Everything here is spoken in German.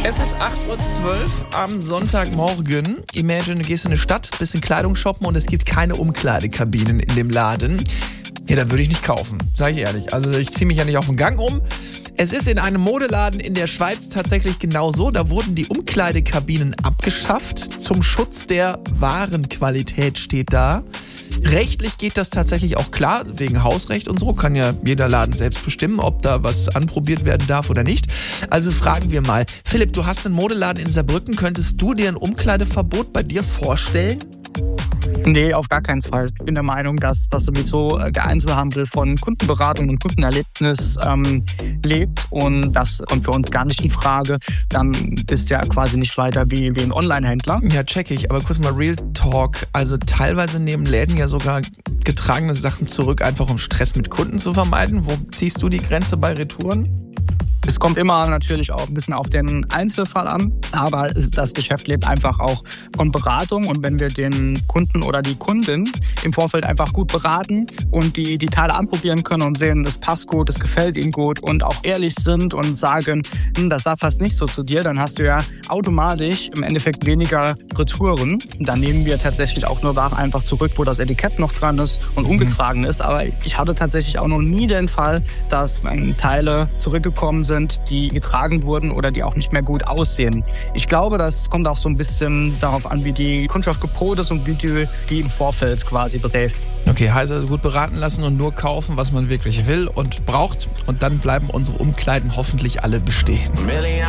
Es ist 8:12 Uhr am Sonntagmorgen. Imagine, du gehst in eine Stadt, bisschen Kleidung shoppen und es gibt keine Umkleidekabinen in dem Laden. Ja, da würde ich nicht kaufen, sage ich ehrlich. Also ich ziehe mich ja nicht auf den Gang um. Es ist in einem Modeladen in der Schweiz tatsächlich genauso. Da wurden die Umkleidekabinen abgeschafft. Zum Schutz der Warenqualität steht da. Rechtlich geht das tatsächlich auch klar, wegen Hausrecht und so. Kann ja jeder Laden selbst bestimmen, ob da was anprobiert werden darf oder nicht. Also fragen wir mal. Philipp, du hast einen Modeladen in Saarbrücken. Könntest du dir ein Umkleideverbot bei dir vorstellen? Nee, auf gar keinen Fall. Ich bin der Meinung, dass sowieso der Einzelhandel von Kundenberatung und Kundenerlebnis lebt und das kommt für uns gar nicht in Frage. Dann bist du ja quasi nicht weiter wie ein Online-Händler. Ja, check ich. Aber kurz mal Real Talk. Also teilweise nehmen Läden ja sogar getragene Sachen zurück, einfach um Stress mit Kunden zu vermeiden. Wo ziehst du die Grenze bei Retouren? Es kommt immer natürlich auch ein bisschen auf den Einzelfall an, aber das Geschäft lebt einfach auch von Beratung und wenn wir den Kunden oder die Kundin im Vorfeld einfach gut beraten und die Teile anprobieren können und sehen, das passt gut, das gefällt ihnen gut und auch ehrlich sind und sagen, das sah fast nicht so zu dir, dann hast du ja automatisch im Endeffekt weniger Retouren. Dann nehmen wir tatsächlich auch nur Ware einfach zurück, wo das Etikett noch dran ist und umgetragen ist, aber ich hatte tatsächlich auch noch nie den Fall, dass Teile zurückgekommen sind, die getragen wurden oder die auch nicht mehr gut aussehen. Ich glaube, das kommt auch so ein bisschen darauf an, wie die Kundschaft gepolt ist und wie du die im Vorfeld quasi berätst. Okay, heißt also gut beraten lassen und nur kaufen, was man wirklich will und braucht. Und dann bleiben unsere Umkleiden hoffentlich alle bestehen.